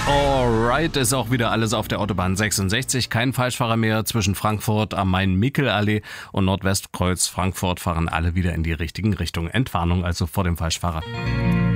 Alright, ist auch wieder alles auf der Autobahn 66. Kein Falschfahrer mehr zwischen Frankfurt am Main-Mickel-Allee und Nordwestkreuz Frankfurt fahren alle wieder in die richtigen Richtungen. Entwarnung also vor dem Falschfahrer.